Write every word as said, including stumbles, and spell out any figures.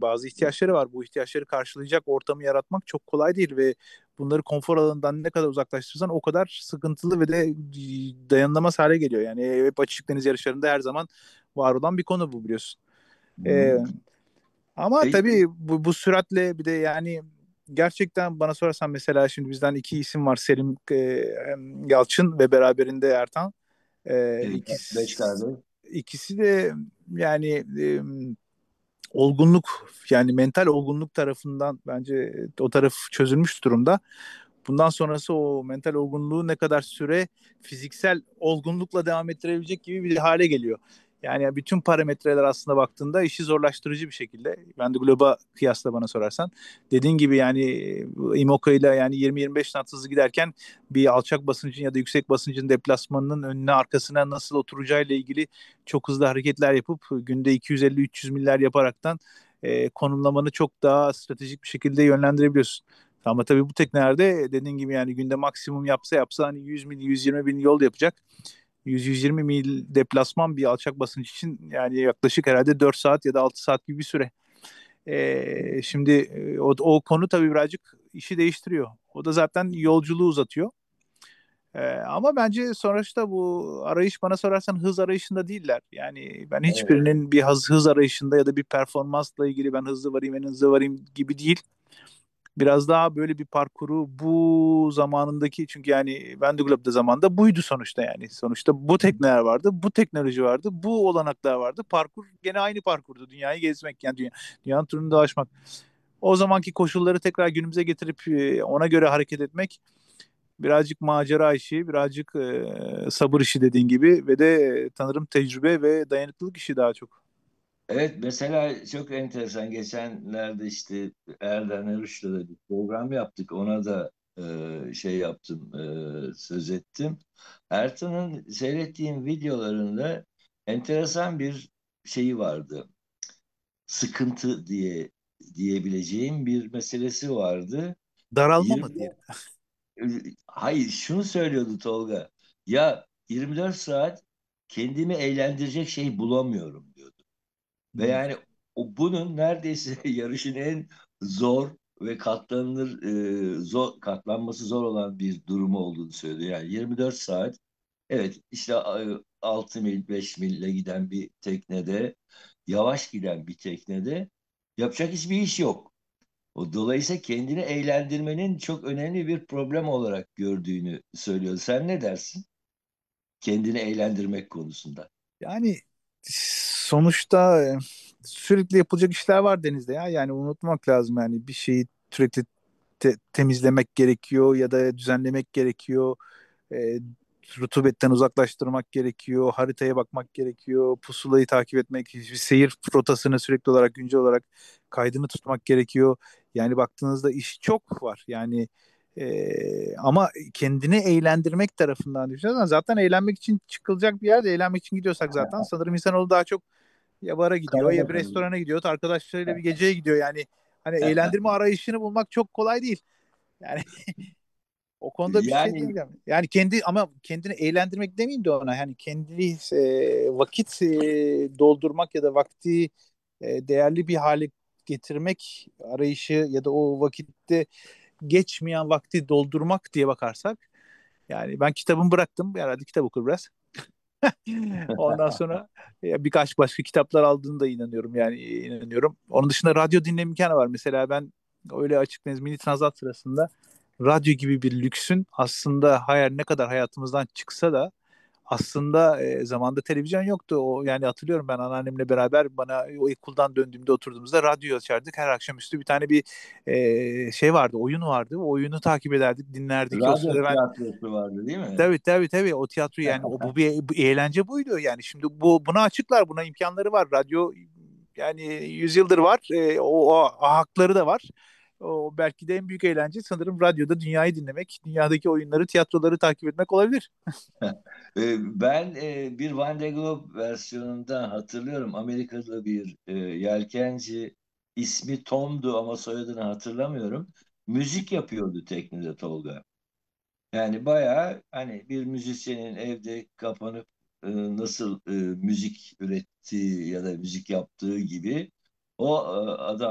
bazı ihtiyaçları var. Bu ihtiyaçları karşılayacak ortamı yaratmak çok kolay değil ve bunları konfor alanından ne kadar uzaklaştırırsan o kadar sıkıntılı ve de dayanılamaz hale geliyor. Yani hep açık deniz yarışlarında her zaman var olan bir konu bu, biliyorsun. Ee, Hı. Ama Peki, tabii bu, bu süratle bir de yani gerçekten bana sorarsan mesela şimdi bizden iki isim var. Selim e, Yalçın ve beraberinde Ertan. E, e, beş ikisi, kardeş. ikisi de yani e, olgunluk, yani mental olgunluk tarafından bence o taraf çözülmüş durumda. Bundan sonrası o mental olgunluğu ne kadar süre fiziksel olgunlukla devam ettirebilecek gibi bir hale geliyor. Yani bütün parametreler aslında baktığında işi zorlaştırıcı bir şekilde. Ben de Globa kıyasla bana sorarsan. Dediğin gibi yani Imoca ile yani yirmi yirmi beş knot hızlı giderken bir alçak basıncın ya da yüksek basıncın deplasmanının önüne arkasına nasıl oturacağıyla ilgili çok hızlı hareketler yapıp günde iki yüz elli üç yüz miller yaparaktan e, konumlamanı çok daha stratejik bir şekilde yönlendirebiliyorsun. Ama tabii bu teknelerde dediğin gibi yani günde maksimum yapsa yapsa hani yüz mil, yüz yirmi bin yol yapacak. yüz yüz yirmi mil deplasman bir alçak basınç için yani yaklaşık herhalde dört saat ya da altı saat gibi bir süre. Ee, şimdi e, o, o konu tabii birazcık işi değiştiriyor. O da zaten yolculuğu uzatıyor. Ee, ama bence sonuçta bu arayış bana sorarsan hız arayışında değiller. Yani ben Evet. hiçbirinin bir hız, hız arayışında ya da bir performansla ilgili ben hızlı varayım en hızlı varayım gibi değil. Biraz daha böyle bir parkuru bu zamanındaki, çünkü yani ben de Globe'da zamanda buydu sonuçta yani. Sonuçta bu tekneler vardı, bu teknoloji vardı, bu olanaklar vardı. Parkur gene aynı parkurdu. Dünyayı gezmek yani dünya, dünyanın turunu dolaşmak. O zamanki koşulları tekrar günümüze getirip e, ona göre hareket etmek birazcık macera işi, birazcık e, sabır işi dediğin gibi ve de e, tanırım tecrübe ve dayanıklılık işi daha çok. Evet, mesela çok enteresan. Geçenlerde işte Erden Eruş'la da bir program yaptık. Ona da e, şey yaptım, e, söz ettim. Ertan'ın seyrettiğim videolarında enteresan bir şeyi vardı. Sıkıntı diye diyebileceğim bir meselesi vardı. Daralma mı yirmi diyelim? Hayır, şunu söylüyordu Tolga. Ya yirmi dört saat kendimi eğlendirecek şey bulamıyorum diyordu. Ve Hmm. yani o bunun neredeyse yarışın en zor ve katlanılır e, zor katlanması zor olan bir durumu olduğunu söylüyor. Yani yirmi dört saat, evet, işte e, altı mil beş mille giden bir teknede, yavaş giden bir teknede yapacak hiçbir iş yok. O dolayısıyla kendini eğlendirmenin çok önemli bir problem olarak gördüğünü söylüyor. Sen ne dersin? Kendini eğlendirmek konusunda. Yani sonuçta e, sürekli yapılacak işler var denizde ya. Yani unutmak lazım yani bir şeyi sürekli te- temizlemek gerekiyor ya da düzenlemek gerekiyor. E, Rutubetten uzaklaştırmak gerekiyor. Haritaya bakmak gerekiyor. Pusulayı takip etmek, bir seyir rotasını sürekli olarak güncel olarak kaydını tutmak gerekiyor. Yani baktığınızda iş çok var. Yani e, ama kendini eğlendirmek tarafından düşünüyorsan zaten eğlenmek için çıkılacak bir yerde, eğlenmek için gidiyorsak zaten sanırım insanoğlu daha çok ya bara gidiyor ya bir Karada restorana gidiyor, arkadaşlarıyla bir geceye gidiyor. Yani hani eğlendirme arayışını bulmak çok kolay değil. Yani o konuda bir şey Yani diyemeyeceğim. Yani kendi ama kendini eğlendirmek demeyeyim de ona. Yani kendi e, vakit e, doldurmak ya da vakti e, değerli bir hale getirmek arayışı ya da o vakitte geçmeyen vakti doldurmak diye bakarsak yani ben kitabımı bıraktım. Herhalde kitap okur biraz. Ondan sonra ya birkaç başka kitaplar aldığını da inanıyorum yani inanıyorum. Onun dışında radyo dinleme imkanı var. Mesela ben öyle açık deniz mini transat sırasında radyo gibi bir lüksün aslında hayal ne kadar hayatımızdan çıksa da aslında e, zamanda televizyon yoktu. O yani hatırlıyorum ben anneannemle beraber bana o okuldan döndüğümde oturduğumuzda radyo açardık. Her akşamüstü bir tane bir e, şey vardı, oyun vardı. O oyunu takip ederdik, dinlerdik. O radyo sırada ben tiyatrosu vardı değil mi? tabii tabii tabii o tiyatro yani o bu bir bu eğlence buydu yani şimdi bu buna açıklar, buna imkanları var, radyo yani yüz yıldır var. E, o, o hakları da var. O belki de en büyük eğlence sanırım radyoda dünyayı dinlemek, dünyadaki oyunları, tiyatroları takip etmek olabilir. E, Ben e, bir Van de Globe versiyonunda hatırlıyorum. Amerikalı bir e, yelkenci, ismi Tom'du ama soyadını hatırlamıyorum. Müzik yapıyordu teknede Tolga. Yani bayağı hani bir müzisyenin evde kapanıp e, nasıl e, müzik ürettiği ya da müzik yaptığı gibi o e, adam